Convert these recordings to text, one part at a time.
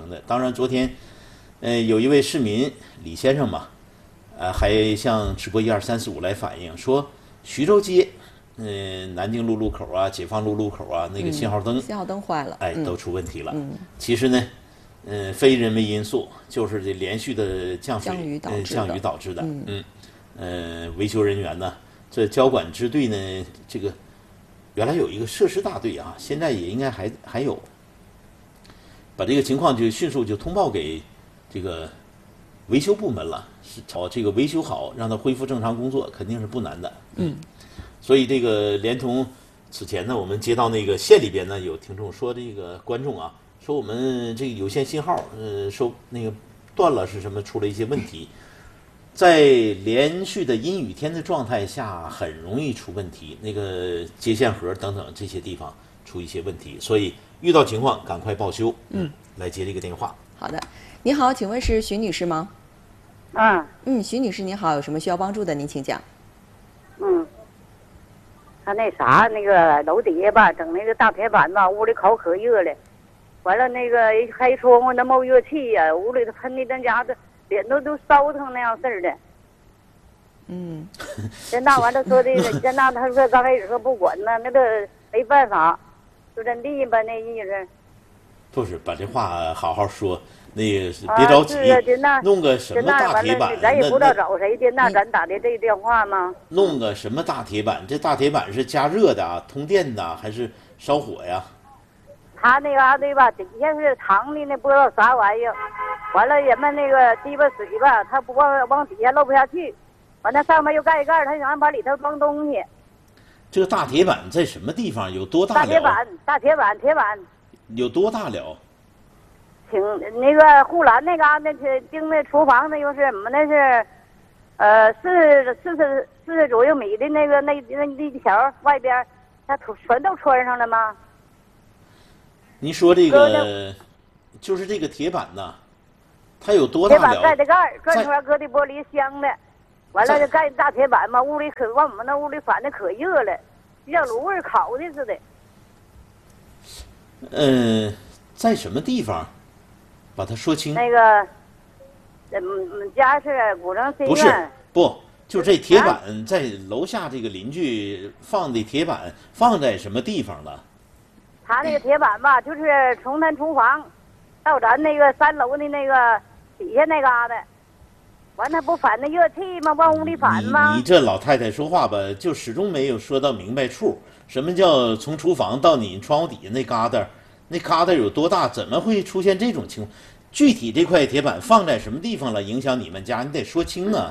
成的。当然，昨天，有一位市民李先生嘛，还向直播12345来反映说，徐州街，南京路路口啊，解放路路口啊，那个信号灯坏了， 都出问题了。其实呢，非人为因素，就是这连续的降雨导致的。维修人员呢，这交管支队呢，这个原来有一个设施大队啊，现在也应该还有，把这个情况就迅速就通报给这个维修部门了，是找这个维修好，让它恢复正常工作，肯定是不难的。所以这个连同此前呢，我们接到那个县里边呢，有听众说这个观众啊，说我们这个有线信号，收那个断了是什么，出了一些问题。在连续的阴雨天的状态下，很容易出问题，那个接线盒等等这些地方出一些问题，所以遇到情况赶快报修。来接这个电话。 好的，你好，请问是徐女士吗？徐女士您好，有什么需要帮助的？您请讲。 他那啥，那个楼底下吧，整那个大铁板吧，屋里烤可热了，完了那个一开窗户那冒热气呀，屋里头喷的咱家的脸都烧成那样似的。这那完了说这个，这那他说刚开始说不管呢，那个没办法，就这地吧那意思。 不是，把这话好好说，那个别着急，弄个什么大铁板， 咱也不知道找谁的，那咱打的这个电话吗？ 弄个什么大铁板？这大铁板是加热的啊，通电的还是烧火呀？ 他那嘎达吧，底下是长的，那不知道啥玩意儿。完了，人们那个鸡巴水吧，他不往底下漏不下去，完了上面又盖一盖，他想把里头装东西。 这个大铁板在什么地方？有多大了？ 大铁板。 有多大了？ 挺那个护栏那嘎达钉那厨房那又是什么？那是40左右米的那个那条外边，它全都穿上了吗？ 您说这个就是这个铁板呐，它有多大了？ 铁板盖的盖，转圈搁的玻璃镶的，完了就盖大铁板嘛，屋里可往我们那屋里反的可热了，就像炉味烤的似的。 在什么地方？把它说清。 那个，家是古城西院。 不，就这铁板在楼下这个邻居放的铁板放在什么地方了？ 他那个铁板吧，就是从咱厨房到咱那个3楼的那个底下那嘎达，完他不反那热气吗？往屋里反吗？ 你这老太太说话吧，就始终没有说到明白处。什么叫从厨房到你窗户底下那嘎达？那嘎达有多大？怎么会出现这种情况？具体这块铁板放在什么地方了，影响你们家？你得说清啊。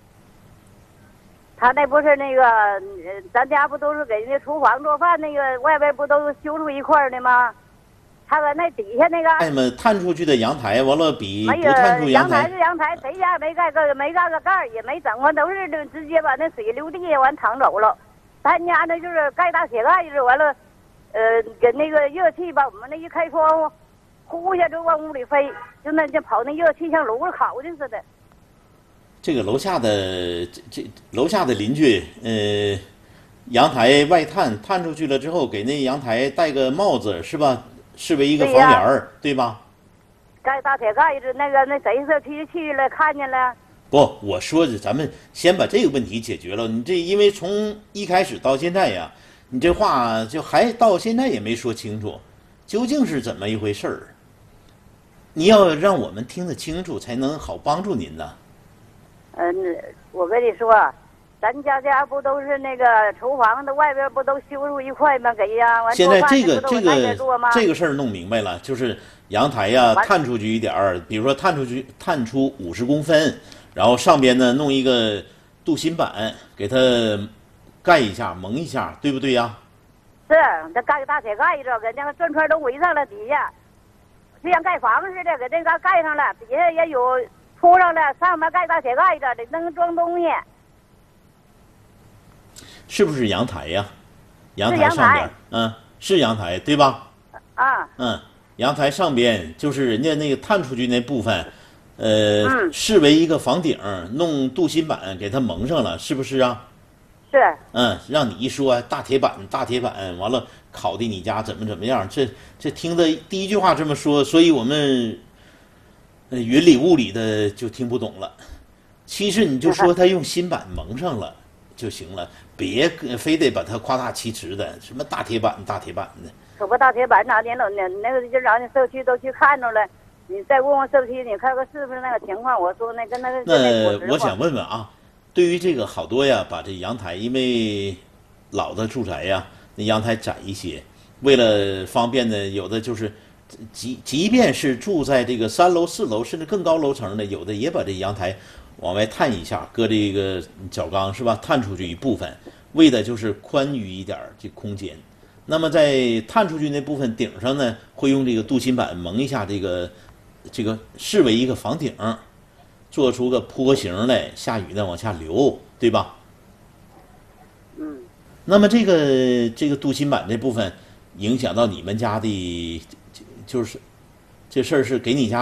他那不是那个，咱家不都是给那厨房做饭那个外边不都修出一块的吗？他搁那底下那个。 探出去的阳台，完了比不探出阳台。 阳台是阳台，谁家没盖个盖，也没整完，都是直接把那水流地完淌走了。咱家那就是盖大铁盖子，完了，给那个热气把我们那一开窗户，呼一下就往屋里飞，就跑那热气像炉子烤的似的。 这个楼下的楼下的邻居，阳台外探出去了之后，给那阳台戴个帽子是吧？视为一个房檐儿，对吧？ 盖大铁盖子，那谁是去了看见了？ 不，我说的，咱们先把这个问题解决了。你这因为从一开始到现在呀，你这话就还到现在也没说清楚，究竟是怎么一回事儿？你要让我们听得清楚，才能好帮助您呢。 我跟你说，咱家不都是那个厨房的外边不都修出一块吗？给呀，完现在这个事儿弄明白了，就是阳台呀探出去一点儿，比如说探出50公分。然后上边呢弄一个镀锌板，给它盖一下、蒙一下，对不对呀？ 是，这盖个大铁盖子，给那个转圈都围上了，底下就像盖房似的，给这个盖上了，底下也有铺上了，上面盖大铁盖子，得能装东西。 是不是阳台呀？阳台上边，是阳台，对吧？阳台上边就是人家那个探出去那部分。视为一个房顶，弄镀锌板给它蒙上了，是不是啊？ 是。 让你一说大铁板，完了烤的你家怎么样？这听的第一句话这么说，所以我们云里雾里的就听不懂了。其实你就说他用新板蒙上了就行了，别非得把它夸大其词的，什么大铁板的。 可不大铁板哪天了呢？那个就让你社区都去看着了，你再问问社区，你看看是不是那个情况？我说那跟那个。 那我想问问啊，对于这个好多呀，把这阳台，因为老的住宅呀，那阳台窄一些，为了方便呢，有的就是即便是住在这个3楼、4楼甚至更高楼层的，有的也把这阳台往外探一下，搁这个角钢是吧？探出去一部分，为的就是宽裕一点这空间。那么在探出去那部分顶上呢，会用这个镀锌板蒙一下这个视为一个房顶，做出个坡形来，下雨呢往下流，对吧？那么这个镀锌板这部分影响到你们家的，就是这事儿是给你家